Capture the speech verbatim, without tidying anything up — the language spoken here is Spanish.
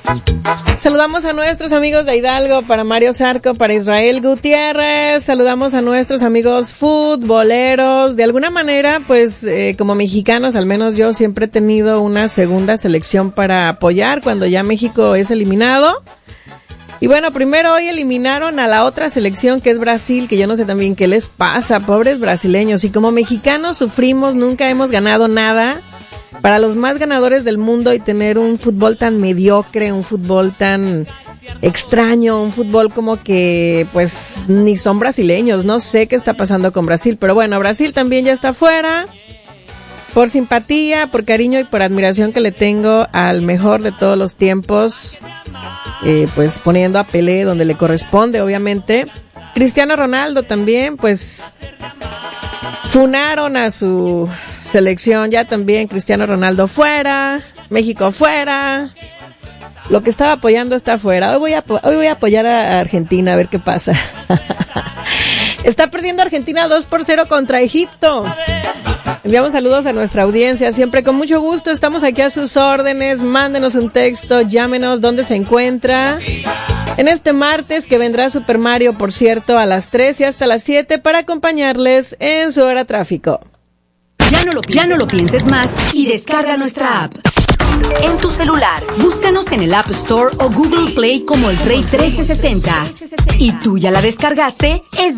Saludamos a nuestros amigos de Hidalgo, para Mario Zarco, para Israel Gutiérrez. Saludamos a nuestros amigos futboleros. De alguna manera, pues, eh, como mexicanos, al menos yo siempre he tenido una segunda selección para apoyar cuando ya México es eliminado. Y bueno, primero hoy eliminaron a la otra selección, que es Brasil, que yo no sé también qué les pasa, pobres brasileños. Y como mexicanos sufrimos, nunca hemos ganado nada. Para los más ganadores del mundo, y tener un fútbol tan mediocre, un fútbol tan extraño, un fútbol como que pues ni son brasileños. No sé qué está pasando con Brasil, pero bueno, Brasil también ya está fuera. Por simpatía, por cariño y por admiración que le tengo al mejor de todos los tiempos, eh, pues poniendo a Pelé donde le corresponde, obviamente. Cristiano Ronaldo también, pues funaron a su selección, ya también Cristiano Ronaldo fuera, México fuera, lo que estaba apoyando está fuera. Hoy voy a, hoy voy a apoyar a Argentina, a ver qué pasa. Está perdiendo Argentina dos por cero contra Egipto. Enviamos saludos a nuestra audiencia, siempre con mucho gusto, estamos aquí a sus órdenes. Mándenos un texto, llámenos dónde se encuentra en este martes, que vendrá Super Mario, por cierto, a las tres y hasta las siete para acompañarles en su hora tráfico. Ya no lo, ya no lo pienses más y descarga nuestra app. En tu celular, búscanos en el App Store o Google Play como El Rey trece sesenta. ¿Y tú ya la descargaste? Es